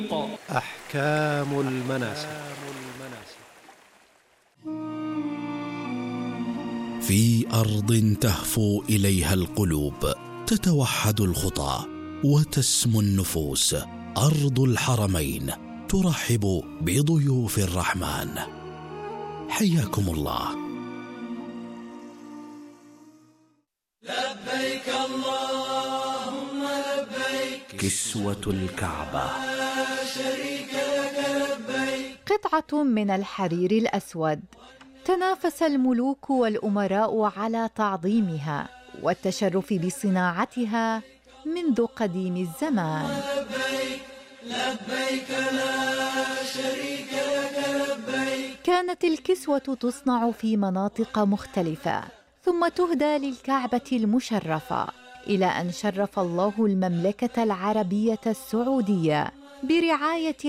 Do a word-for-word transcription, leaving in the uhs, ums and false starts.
أحكام المناسك. في أرض تهفو إليها القلوب، تتوحد الخطى وتسمو النفوس، أرض الحرمين ترحب بضيوف الرحمن. حياكم الله. لبيك اللهم لبيك، كسوة الكعبة، لا شريك لك لبيك. قطعة من الحرير الأسود تنافس الملوك والأمراء على تعظيمها والتشرف بصناعتها منذ قديم الزمان. لبيك لبيك لا شريك لك لبيك. كانت الكسوة تصنع في مناطق مختلفة ثم تهدى للكعبة المشرفة، إلى أن شرف الله المملكة العربية السعودية برعاية